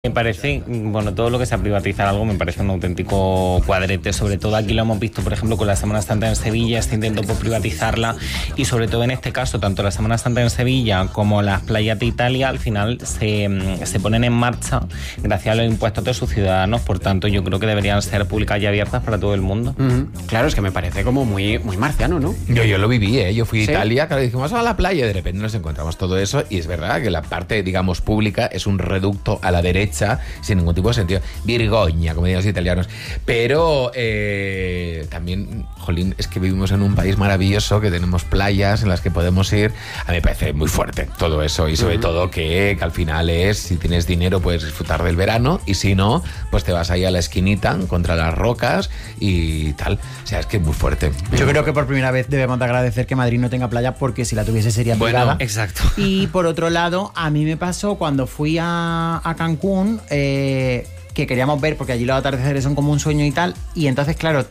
Me parece, bueno, todo lo que sea privatizar algo me parece un auténtico cuadrete. Sobre todo aquí lo hemos visto, por ejemplo, con la Semana Santa en Sevilla, este intento por privatizarla, y sobre todo en este caso, tanto la Semana Santa en Sevilla como las playas de Italia, al final se ponen en marcha gracias a los impuestos de sus ciudadanos. Por tanto, yo creo que deberían ser públicas y abiertas para todo el mundo. Claro, es que me parece como muy marciano, ¿no? Yo lo viví, ¿eh? Yo fui a Italia, claro, dijimos, vamos a la playa, y de repente nos encontramos todo eso, y es verdad que la parte, digamos, pública es un reducto a la derecha, sin ningún tipo de sentido. Virgoña, como dirían los italianos. Pero también, jolín, es que vivimos en un país maravilloso, que tenemos playas en las que podemos ir. A mí me parece muy fuerte todo eso, y sobre todo que al final es, si tienes dinero puedes disfrutar del verano, y si no, pues te vas ahí a la esquinita contra las rocas y tal. O sea, es que es muy fuerte. Yo creo que por primera vez debemos de agradecer que Madrid no tenga playa, porque si la tuviese sería privada. Exacto. Y por otro lado, a mí me pasó cuando fui a Cancún, que queríamos ver, porque allí los atardeceres son como un sueño y tal, y entonces, claro,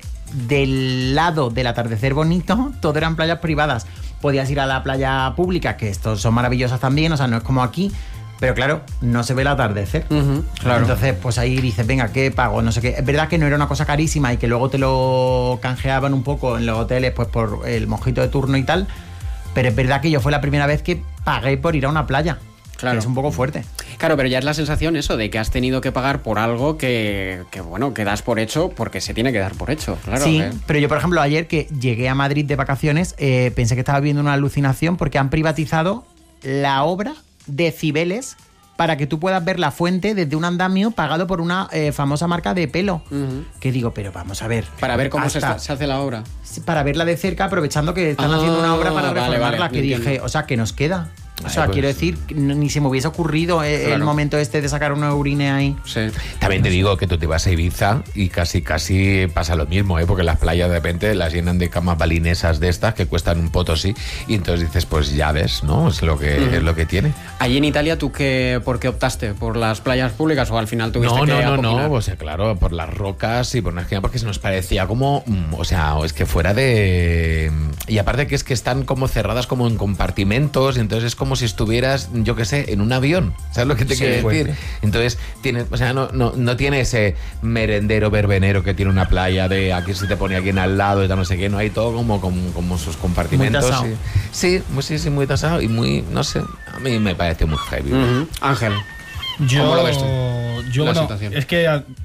del lado del atardecer bonito, todo eran playas privadas. Podías ir a la playa pública, que estos son maravillosas también, o sea, no es como aquí, pero claro, no se ve el atardecer. Claro. Entonces, pues ahí dices, venga, ¿qué pago? No sé qué. Es verdad que no era una cosa carísima y que luego te lo canjeaban un poco en los hoteles, pues por el mojito de turno y tal, pero es verdad que yo fue la primera vez que pagué por ir a una playa. Claro. Que es un poco fuerte. Claro, pero ya es la sensación eso de que has tenido que pagar por algo que bueno, que das por hecho porque se tiene que dar por hecho, claro. Sí, pero yo, por ejemplo, ayer que llegué a Madrid de vacaciones, pensé que estaba viendo una alucinación, porque han privatizado la obra de Cibeles para que tú puedas ver la fuente desde un andamio pagado por una famosa marca de pelo. Que digo, pero vamos a ver. Para ver cómo se hace la obra. Para verla de cerca, aprovechando que están haciendo una obra para reformarla, que dije, o sea, que nos queda. O sea, pues, quiero decir, ni se me hubiese ocurrido el momento este de sacar una urine ahí. Sí. También te digo que tú te vas a Ibiza y casi pasa lo mismo, porque las playas de repente las llenan de camas balinesas de estas que cuestan un potosí, y entonces dices, pues ya ves, ¿no? Es lo que tiene. Allí en Italia, ¿tú por qué optaste? ¿Por las playas públicas o al final tuviste que acopinar? No, o sea, claro, por las rocas y por una esquina, porque se nos parecía como, o sea, es que fuera de... Y aparte que es que están como cerradas como en compartimentos, y entonces es como si estuvieras, yo qué sé, en un avión. ¿Sabes lo que te quiero decir? Entonces, o sea, no tiene ese merendero verbenero que tiene una playa de aquí se te pone alguien al lado y tal, no sé qué. No hay todo como sus compartimentos. Muy tasado. Sí, muy tasado y muy, no sé, a mí me parece muy heavy. Ángel. ¿Cómo lo ves tú? Bueno, es que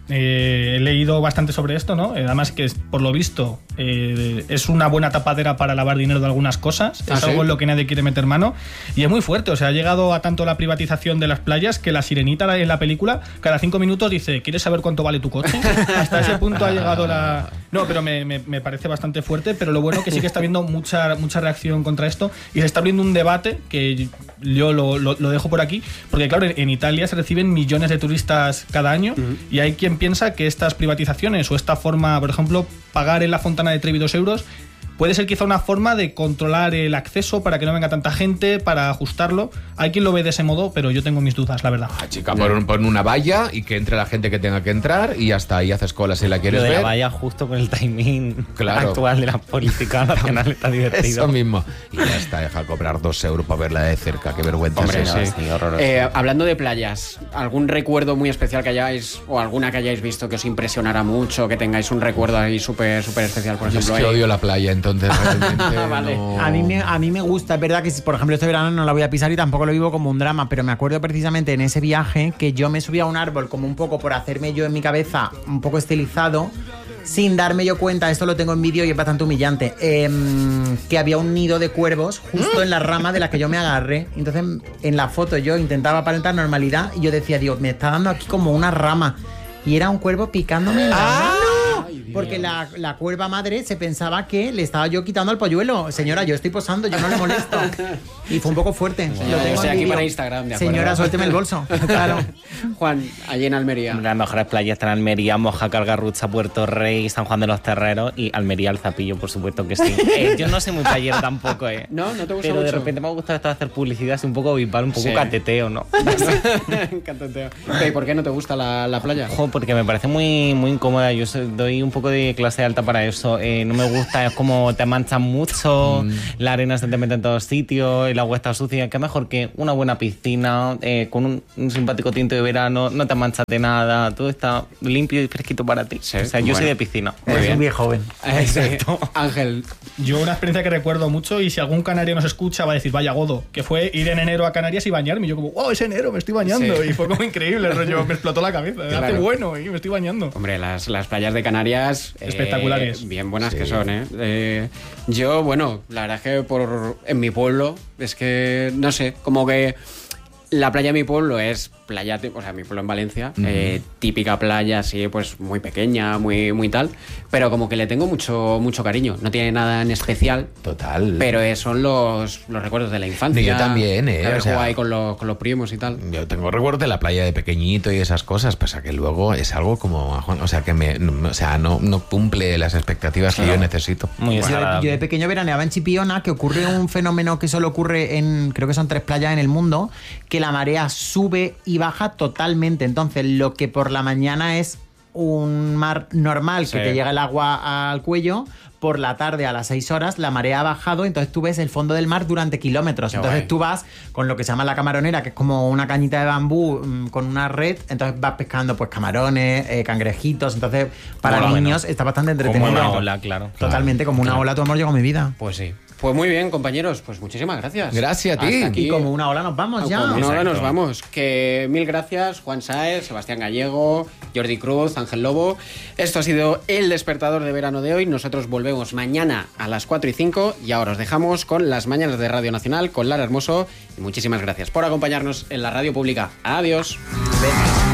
he leído bastante sobre esto, ¿no? Además que por lo visto es una buena tapadera para lavar dinero de algunas cosas. Es algo en lo que nadie quiere meter mano. Y es muy fuerte, o sea, ha llegado a tanto la privatización de las playas que la sirenita en la película cada 5 minutos dice, ¿quieres saber cuánto vale tu coche? Hasta ese punto ha llegado la... No, pero me parece bastante fuerte, pero lo bueno que sí que está habiendo mucha reacción contra esto, y se está abriendo un debate que yo lo dejo por aquí, porque claro, en Italia se reciben millones de turistas cada año, y hay quien piensa que estas privatizaciones o esta forma, por ejemplo, pagar en la Fontana de Trevi 2 euros, puede ser quizá una forma de controlar el acceso para que no venga tanta gente, para ajustarlo. Hay quien lo ve de ese modo, pero yo tengo mis dudas, la verdad. Chica, pon una valla y que entre la gente que tenga que entrar y ya está, y haces cola si la quieres ver. La valla justo con el timing actual de la política nacional está divertido. Eso mismo. Y ya está, deja cobrar 2 euros para verla de cerca, qué vergüenza. Hombre, sí, horroroso. Hablando de playas, ¿algún recuerdo muy especial que hayáis, o alguna que hayáis visto que os impresionara mucho, que tengáis un recuerdo ahí súper especial, por ejemplo? Yo es que odio la playa, entonces realmente vale. no... A mí me gusta, es verdad que, por ejemplo, este verano no la voy a pisar y tampoco lo vivo como un drama, pero me acuerdo precisamente en ese viaje que yo me subí a un árbol como un poco por hacerme yo en mi cabeza un poco estilizado, sin darme yo cuenta, esto lo tengo en vídeo y es bastante humillante, que había un nido de cuervos justo en la rama de la que yo me agarré. Entonces en la foto yo intentaba aparentar normalidad y yo decía, Dios, me está dando aquí como una rama, y era un cuervo picándome en la mano. Porque la cuerva madre se pensaba que le estaba yo quitando al polluelo. Señora, yo estoy posando, yo no le molesto. Y fue un poco fuerte. Lo tengo estoy en aquí vídeo. para Instagram, de acuerdo. Señora, suélteme el bolso. Claro. Juan, allí en Almería. Las mejores playas están Almería, Mojácar, Garrucha, Puerto Rey, San Juan de los Terreros y Almería al Zapillo, por supuesto que sí. Yo no soy muy playero tampoco, No te gusta pero mucho. De repente me ha gustado esto de hacer publicidad así un poco vipal, un poco cateteo, ¿no? Cateteo. ¿Y por qué no te gusta la playa? Porque me parece muy incómoda. Yo doy un poco poco de clase alta para eso. No me gusta, es como te manchan mucho, la arena se te mete en todos sitios, el agua está sucia. Qué mejor que una buena piscina, con un simpático tinte de verano, no te manchas de nada, todo está limpio y fresquito para ti. Sí, o sea, yo soy de piscina. Eres un viejo joven. Exacto. Ángel. Yo una experiencia que recuerdo mucho, y si algún canario nos escucha va a decir, vaya godo, que fue ir en enero a Canarias y bañarme. Y yo como, wow, es enero, me estoy bañando. Sí. Y fue como increíble, el rollo, me explotó la cabeza. Claro. Hace bueno y me estoy bañando. Hombre, las playas de Canarias... espectaculares. Bien buenas que son, yo, bueno, la verdad es que en mi pueblo, es que, no sé, como que la playa de mi pueblo es playa, o sea, mi pueblo en Valencia, típica playa así, pues muy pequeña, muy tal, pero como que le tengo mucho cariño. No tiene nada en especial. Total. Pero son los recuerdos de la infancia. Yo también, o sea, ahí con los primos y tal. Yo tengo recuerdos de la playa de pequeñito y esas cosas, pese a que luego es algo como, o sea, que no cumple las expectativas que yo necesito. Muy yo de pequeño veraneaba en Chipiona, que ocurre un fenómeno que solo ocurre en, creo que son 3 playas en el mundo, que la marea sube y baja totalmente. Entonces, lo que por la mañana es un mar normal, que te llega el agua al cuello, por la tarde a las 6 horas la marea ha bajado, entonces tú ves el fondo del mar durante kilómetros. Entonces tú vas con lo que se llama la camaronera, que es como una cañita de bambú con una red, entonces vas pescando pues camarones, cangrejitos. Entonces para niños está bastante entretenido. Como una ola, claro. Totalmente, como una ola tu amor llegó a mi vida. Pues sí. Pues muy bien, compañeros, pues muchísimas gracias. Gracias a ti. Hasta aquí. Y como una ola nos vamos ya. Como una ola nos vamos. Que mil gracias, Juan Sáez, Sebastián Gallego, Jordi Cruz, Ángel Lobo. Esto ha sido el despertador de verano de hoy. Nosotros volvemos mañana a las 4:05 y ahora os dejamos con las mañanas de Radio Nacional con Lara Hermoso. Y muchísimas gracias por acompañarnos en la radio pública. Adiós.